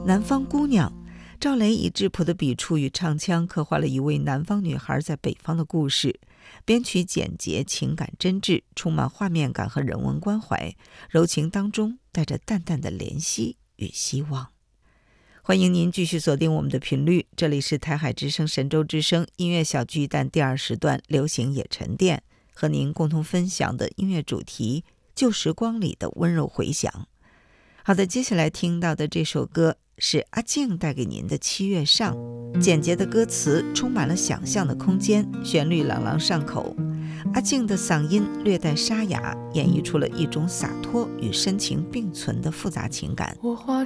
南方姑娘，赵雷以质朴的笔触与唱腔刻画了一位南方女孩在北方的故事，编曲简洁，情感真挚，充满画面感和人文关怀，柔情当中带着淡淡的怜惜与希望。欢迎您继续锁定我们的频率，这里是台海之声神州之声音乐小巨蛋第2时段流行也沉淀，和您共同分享的音乐主题旧时光里的温柔回响。好的，接下来听到的这首歌是阿静带给您的7月上，简洁的歌词充满了想象的空间，旋律朗朗上口。阿静的嗓音略带沙哑，演绎出了一种洒脱与深情并存的复杂情感。